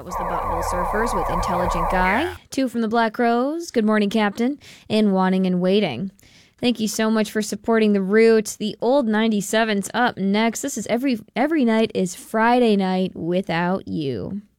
That was the Butthole Surfers with Intelligent Guy. 2 from the Black Crowes, Good Morning Captain, and Wanting and Waiting. Thank you so much for supporting The Roots. The old 97's up next. This is Every Night is Friday Night Without You.